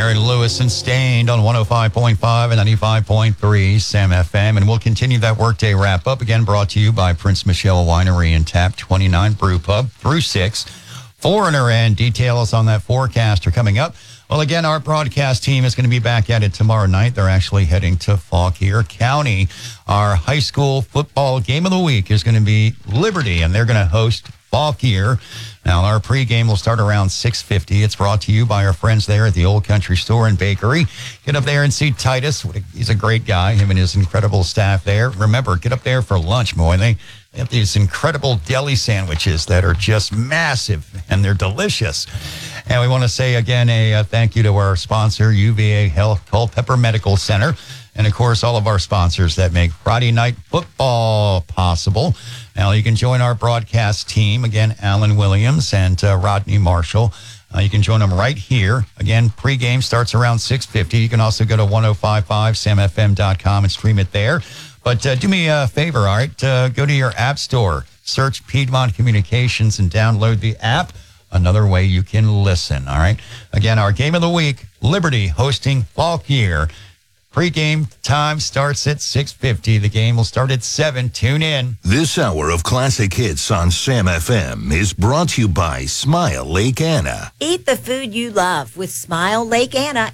Aaron Lewis and Stained on 105.5 and 95.3 Sam FM. And we'll continue that workday wrap up. Again, brought to you by Prince Michelle Winery and Tap 29 Brew Pub through 6. Foreigner and details on that forecast are coming up. Well, again, our broadcast team is going to be back at it tomorrow night. They're actually heading to Fauquier County. Our high school football game of the week is going to be Liberty, and they're going to host Fauquier. Now, our pregame will start around 6:50. It's brought to you by our friends there at the Old Country Store and Bakery. Get up there and see Titus. He's a great guy, him and his incredible staff there. Remember, get up there for lunch, boy. They have these incredible deli sandwiches that are just massive, and they're delicious. And we want to say, again, a thank you to our sponsor, UVA Health Culpeper Medical Center. And, of course, all of our sponsors that make Friday Night Football possible. Now, you can join our broadcast team. Again, Alan Williams and Rodney Marshall. You can join them right here. Again, pregame starts around 6:50. You can also go to 1055samfm.com and stream it there. But do me a favor, all right? Go to your app store, search Piedmont Communications, and download the app. Another way you can listen, all right? Again, our game of the week, Liberty hosting Fauquier. Pre-game time starts at 6:50. The game will start at 7. Tune in. This hour of classic hits on Sam FM is brought to you by Smile Lake Anna. Eat the food you love with Smile Lake Anna,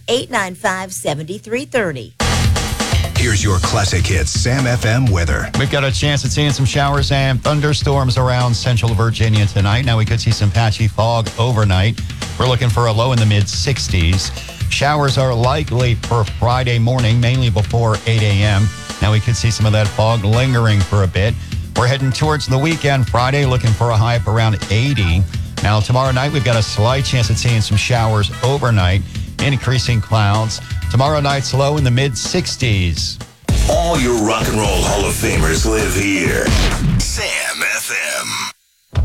895-7330. Here's your classic hits Sam FM weather. We've got a chance at seeing some showers and thunderstorms around central Virginia tonight. Now, we could see some patchy fog overnight. We're looking for a low in the mid-60s. Showers are likely for Friday morning, mainly before 8 a.m. Now, we could see some of that fog lingering for a bit. We're heading towards the weekend Friday, looking for a high of around 80. Now, tomorrow night, we've got a slight chance at seeing some showers overnight, increasing clouds. Tomorrow night's low in the mid-60s. All your rock and roll Hall of Famers live here.